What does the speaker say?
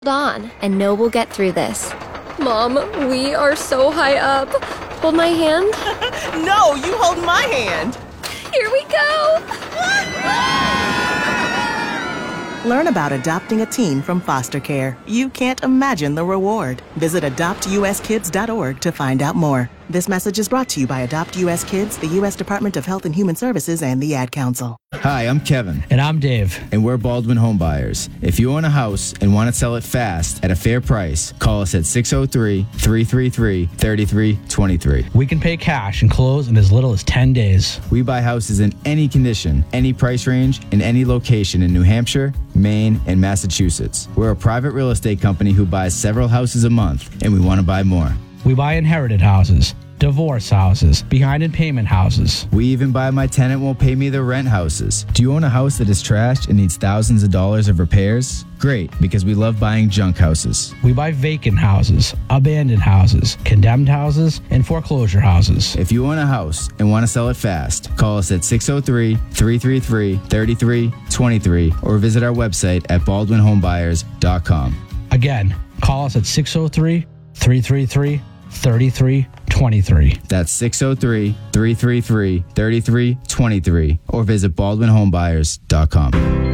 Hold on, and know we'll get through this. Mom, we are so high up. Hold my hand. No, you hold my hand. Here we go. Learn about adopting a teen from foster care. You can't imagine the reward. Visit adoptuskids.org to find out more. This message is brought to you by Adopt U.S. Kids, the U.S. Department of Health and Human Services, and the Ad Council. Hi, I'm Kevin. And I'm Dave. And we're Baldwin Home Buyers. If you own a house and want to sell it fast at a fair price, call us at 603-333-3323. We can pay cash and close in as little as 10 days. We buy houses in any condition, any price range, in any location in New Hampshire, Maine, and Massachusetts. We're a private real estate company who buys several houses a month, and we want to buy more. We buy inherited houses, divorce houses, behind in payment houses. We even buy my tenant won't pay me the rent houses. Do you own a house that is trashed and needs thousands of dollars of repairs? Great, because we love buying junk houses. We buy vacant houses, abandoned houses, condemned houses, and foreclosure houses. If you own a house and want to sell it fast, call us at 603-333-3323 or visit our website at baldwinhomebuyers.com. Again, call us at 603-333-3323. That's 603-333-3323 or visit baldwinhomebuyers.com.